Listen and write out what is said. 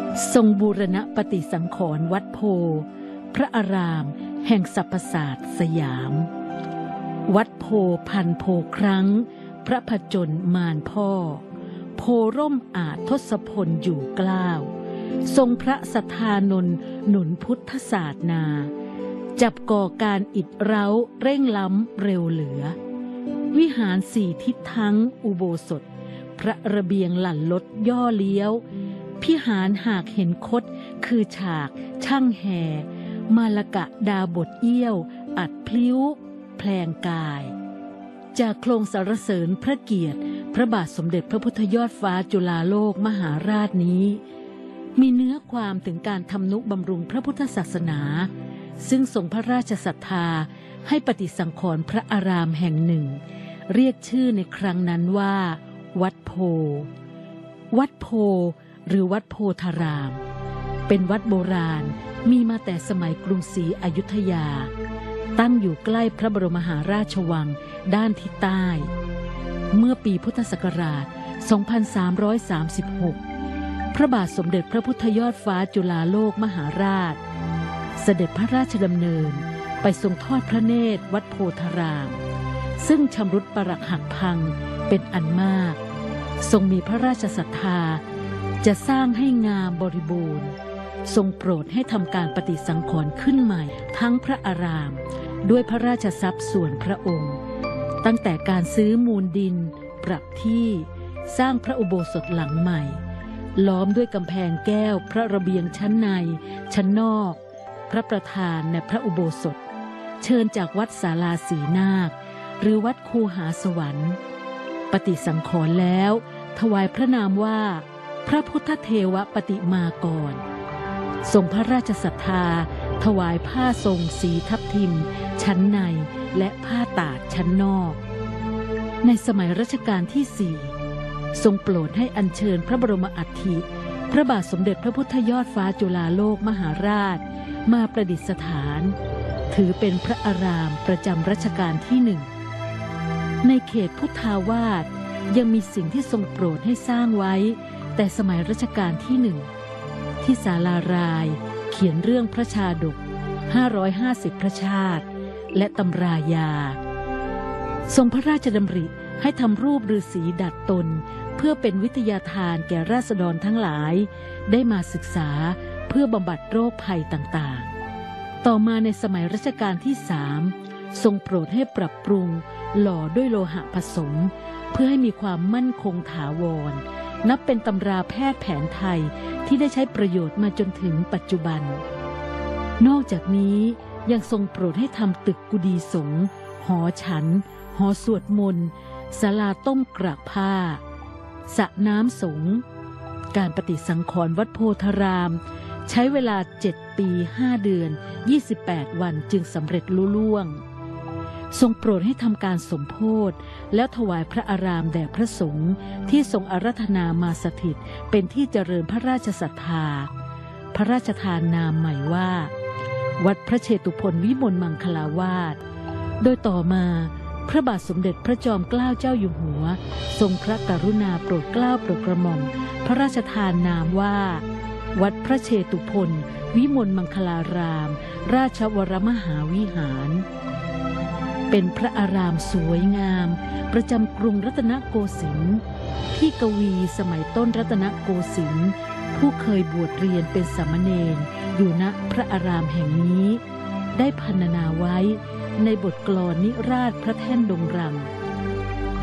ทรงบูรณปฏิสังขรณ์วัดโพพระอารามแห่งสรรพศาสตร์สยามวัดโพพันโพครั้งพระผจญมารพ่อโพร่มอาจทศพลอยู่เกล้าทรงพระสัทธานนท์หนุนพุทธศาสนาจับก่อการอิดเร้าเร่งล้ำเร็วเหลือวิหารสี่ทิศทั้งอุโบสถพระระเบียงหลั่นลดย่อเลี้ยวพิหารหากเห็นคดคือฉากช่างแห่มาลกะดาบทเอี้ยวอัดพลิ้วแพลงกายจากโครงสรรเสริญพระเกียรติพระบาทสมเด็จพระพุทธยอดฟ้าจุฬาโลกมหาราชนี้มีเนื้อความถึงการทำนุบำรุงพระพุทธศาสนาซึ่งทรงพระราชศรัทธาให้ปฏิสังขรณ์พระอารามแห่งหนึ่งเรียกชื่อในครั้งนั้นว่าวัดโพวัดโพหรือวัดโพธารามเป็นวัดโบราณมีมาแต่สมัยกรุงศรีอยุธยาตั้งอยู่ใกล้พระบรมมหาราชวังด้านทิศใต้เมื่อปีพุทธศักราช 2336 พระบาทสมเด็จพระพุทธยอดฟ้าจุฬาโลกมหาราชเสด็จพระราชดำเนินไปทรงทอดพระเนตรวัดโพธารามซึ่งชำรุดปรักหักพังเป็นอันมากทรงมีพระราชศรัทธาจะสร้างให้งามบริบูรณ์ทรงโปรดให้ทำการปฏิสังขรณ์ขึ้นใหม่ทั้งพระอารามด้วยพระราชทรัพย์ส่วนพระองค์ตั้งแต่การซื้อมูลดินปรับที่สร้างพระอุโบสถหลังใหม่ล้อมด้วยกำแพงแก้วพระระเบียงชั้นในชั้นนอกพระประธานในพระอุโบสถเชิญจากวัดศาลาศรีนาคหรือวัดคูหาสวรรค์ปฏิสังขรณ์แล้วถวายพระนามว่าพระพุทธเทวปฏิมากรทรงพระราชศรัทธาถวายผ้าทรงสีทับทิมชั้นในและผ้าตาดชั้นนอกในสมัยรัชกาลที่ 4ทรงโปรดให้อัญเชิญพระบรมอัฐิพระบาทสมเด็จพระพุทธยอดฟ้าจุฬาโลกมหาราชมาประดิษฐานถือเป็นพระอารามประจำรัชกาลที่ 1ในเขตพุทธาวาสยังมีสิ่งที่ทรงโปรดให้สร้างไว้แต่สมัยรัชกาลที่ 1ที่ศาลารายเขียนเรื่องพระชาดก550พระชาติและตำรายาทรงพระราชดำริให้ทำรูปฤาษีดัดตนเพื่อเป็นวิทยาทานแก่ราษฎรทั้งหลายได้มาศึกษาเพื่อบำบัดโรคภัยต่างๆต่อมาในสมัยรัชกาลที่ 3ทรงโปรดให้ปรับปรุงหล่อด้วยโลหะผสมเพื่อให้มีความมั่นคงถาวรนับเป็นตำราแพทย์แผนไทยที่ได้ใช้ประโยชน์มาจนถึงปัจจุบันนอกจากนี้ยังทรงโปรดให้ทำตึกกุฏิสงฆ์หอฉันหอสวดมนต์ศาลาต้มกระผ้าสระน้ำสงฆ์การปฏิสังขรณ์วัดโพธารามใช้เวลา7 ปี 5 เดือน 28 วันจึงสำเร็จลุล่วงทรงโปรดให้ทำการสมโภชแล้วถวายพระอารามแด่พระสงฆ์ที่ทรงอาราธนามาสถิตเป็นที่เจริญพระราชศรัทธาพระราชทานนามใหม่ว่าวัดพระเชตุพนวิมลมังคลาวาสโดยต่อมาพระบาทสมเด็จพระจอมเกล้าเจ้าอยู่หัวทรงพระกรุณาโปรดเกล้าโปรดกระหม่อมพระราชทานนามว่าวัดพระเชตุพนวิมลมังคลารามราชวรมหาวิหารเป็นพระอารามสวยงามประจำกรุงรัตนโกสินทร์ที่กวีสมัยต้นรัตนโกสินทร์ผู้เคยบวชเรียนเป็นสามเณรอยู่ณพระอารามแห่งนี้ได้พรรณนาไว้ในบทกลอนนิราศพระแท่นดงรัง